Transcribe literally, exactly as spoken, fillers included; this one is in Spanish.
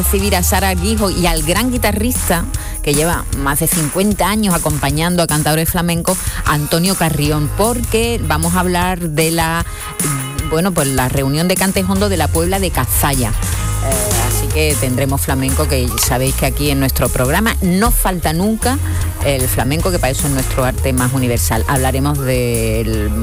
recibir a Sara Guijo y al gran guitarrista que lleva más de cincuenta años acompañando a cantadores flamencos, Antonio Carrión, porque vamos a hablar de la, bueno, pues la reunión de Cantejondo de la Puebla de Cazalla. Eh, así que tendremos flamenco, que sabéis que aquí en nuestro programa no falta nunca el flamenco, que para eso es nuestro arte más universal. Hablaremos del